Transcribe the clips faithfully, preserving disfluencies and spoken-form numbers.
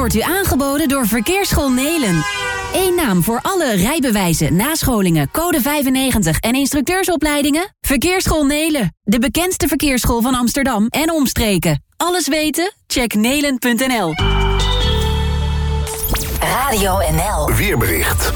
wordt u aangeboden door Verkeersschool Nelen. Eén naam voor alle rijbewijzen, nascholingen, code vijfennegentig en instructeursopleidingen? Verkeersschool Nelen, de bekendste verkeersschool van Amsterdam en omstreken. Alles weten? Check nelen punt n l. Radio N L. Weerbericht.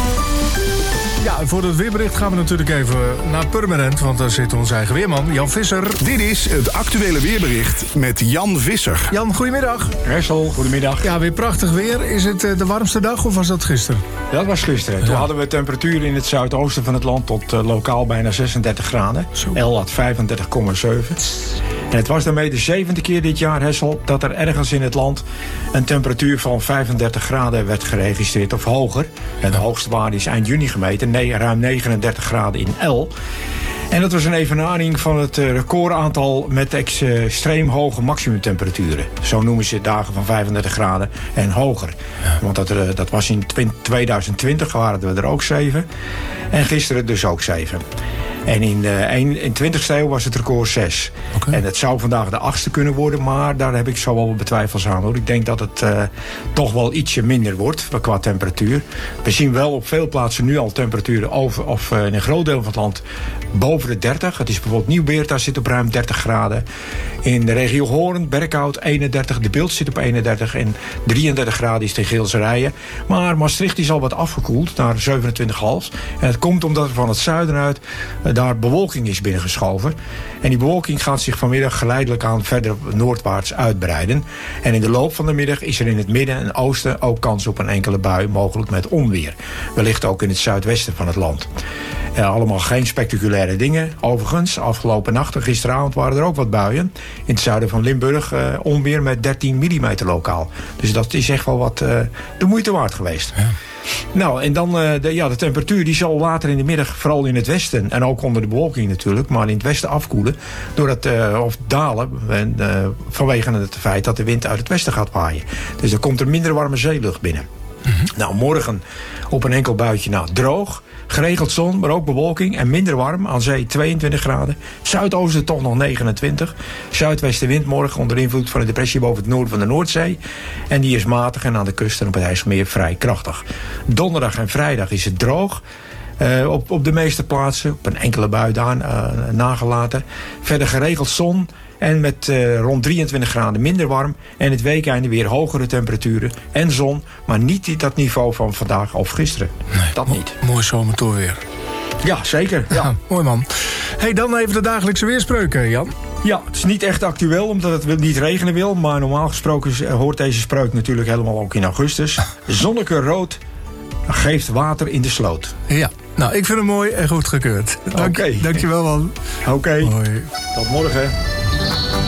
Ja, en voor het weerbericht gaan we natuurlijk even naar Purmerend, want daar zit onze eigen weerman, Jan Visser. Dit is het actuele weerbericht met Jan Visser. Jan, goedemiddag. Ressel, goedemiddag. Ja, weer prachtig weer. Is het de warmste dag of was dat gisteren? Dat was gisteren. Ja. Toen hadden we temperaturen in het zuidoosten van het land tot uh, lokaal bijna zesendertig graden. Zo. El had vijfendertig komma zeven. En het was daarmee de zevende keer dit jaar, Hessel, dat er ergens in het land een temperatuur van vijfendertig graden werd geregistreerd of hoger. En de hoogste waarde is eind juni gemeten, nee, ruim negenendertig graden in El. En dat was een evenaring van het recordaantal met extreem hoge maximumtemperaturen. Zo noemen ze dagen van vijfendertig graden en hoger. Ja. Want dat, dat was in tweeduizend twintig, waren we er ook zeven. En gisteren dus ook zeven. En in de twintigste eeuw was het record zes. Okay. En het zou vandaag de achtste kunnen worden, maar daar heb ik zo wel betwijfels aan, hoor. Ik denk dat het uh, toch wel ietsje minder wordt qua temperatuur. We zien wel op veel plaatsen nu al temperaturen over, of uh, in een groot deel van het land boven de dertig. Het is bijvoorbeeld Nieuw-Beerta zit op ruim dertig graden. In de regio Hoorn, Berkhout eenendertig, De Bilt zit op eenendertig en drieëndertig graden is het in Geelse Rijen. Maar Maastricht is al wat afgekoeld naar zevenentwintig komma vijf. En het komt omdat er van het zuiden uit uh, daar bewolking is binnengeschoven. En die bewolking gaat zich vanmiddag geleidelijk aan verder noordwaarts uitbreiden. En in de loop van de middag is er in het midden en oosten ook kans op een enkele bui, mogelijk met onweer. Wellicht ook in het zuidwesten van het land. Ja, allemaal geen spectaculaire dingen. Overigens, afgelopen nacht en gisteravond waren er ook wat buien. In het zuiden van Limburg uh, onweer met dertien millimeter lokaal. Dus dat is echt wel wat uh, de moeite waard geweest. Ja. Nou, en dan uh, de, ja, de temperatuur die zal later in de middag, vooral in het westen, en ook onder de bewolking natuurlijk, maar in het westen afkoelen, doordat, uh, of dalen, uh, vanwege het feit dat de wind uit het westen gaat waaien. Dus er komt er minder warme zeelucht binnen. Mm-hmm. Nou, morgen op een enkel buitje na droog. Geregeld zon, maar ook bewolking en minder warm. Aan zee tweeëntwintig graden. Zuidoosten toch nog negenentwintig. Zuidwestenwind morgen onder invloed van de depressie boven het noorden van de Noordzee. En die is matig en aan de kust en op het IJsselmeer vrij krachtig. Donderdag en vrijdag is het droog. Uh, op, op de meeste plaatsen, op een enkele bui daar uh, nagelaten. Verder geregeld zon. En met uh, rond drieëntwintig graden minder warm. En het weekeinde weer hogere temperaturen en zon. Maar niet dat niveau van vandaag of gisteren. Nee, dat mo- niet. Mooi zomertoerweer. Ja, zeker. Ja. Ja, mooi man. Hey, dan even de dagelijkse weerspreuken, Jan. Ja, het is niet echt actueel, omdat het niet regenen wil. Maar normaal gesproken hoort deze spreuk natuurlijk helemaal ook in augustus. Zonneke rood geeft water in de sloot. Ja, nou, ik vind hem mooi en goed gekeurd. Dank, Oké. Dankjewel, man. Oké, Hoi. tot morgen.